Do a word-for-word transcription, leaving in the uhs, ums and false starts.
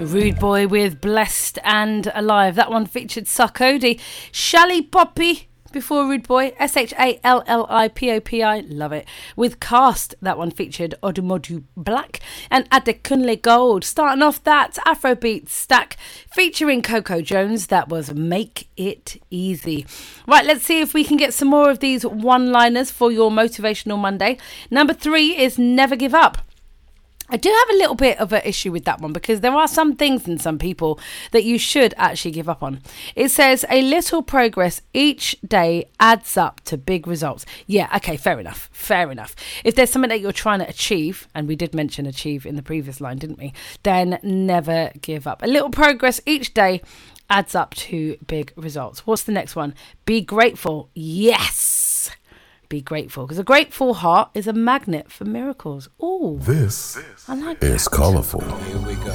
Rude Boy with Blessed and Alive. That one featured Sarkodie. Shally Poppy before Rude Boy. S H A L L I P O P I. Love it. With Cast. That one featured Odumodu Black and Adekunle Gold. Starting off that Afrobeat stack featuring Coco Jones. That was Make It Easy. Right, let's see if we can get some more of these one-liners for your Motivational Monday. Number three is Never Give Up. I do have a little bit of an issue with that one because there are some things in some people that you should actually give up on. It says a little progress each day adds up to big results. Yeah, okay, fair enough. Fair enough. If there's something that you're trying to achieve, and we did mention achieve in the previous line, didn't we? Then never give up. A little progress each day adds up to big results. What's the next one? Be grateful. Yes. Be grateful, because a grateful heart is a magnet for miracles. Oh, this I like is that. colorful. Here we go.